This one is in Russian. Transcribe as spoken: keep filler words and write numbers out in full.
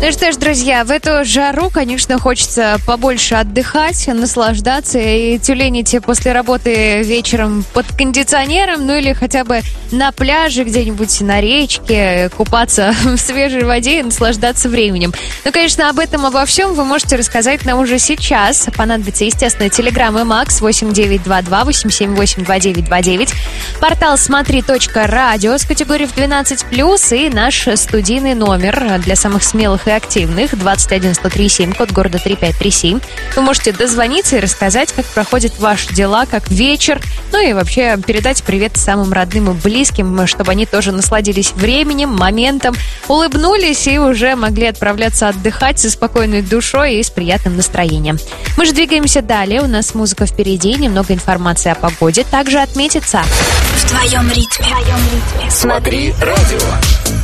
Ну что ж, друзья, в эту жару, конечно, хочется побольше отдыхать, наслаждаться и тюленить после работы вечером под кондиционером, ну или хотя бы на пляже где-нибудь на речке, купаться в свежей воде и наслаждаться временем. Ну, конечно, об этом, обо всем вы можете рассказать нам уже сейчас. Понадобится, естественно, телеграм и Макс восемь девять два два восемь семь восемь два девять два девять, портал смотри точка радио с категорией в двенадцать плюс и наш студийный номер для самых смелых и активных двадцать один сто три семь, код города три пять три семь. Вы можете дозвониться и рассказать, как проходят ваши дела, как вечер, ну и вообще передать привет самым родным и близким, чтобы они тоже насладились временем, моментом, улыбнулись и уже могли отправляться отдыхать со спокойной душой и с приятным настроением. Мы же двигаемся далее, у нас музыка впереди, немного информации о погоде также отметится. В твоем ритме. В твоем ритме. Смотри радио.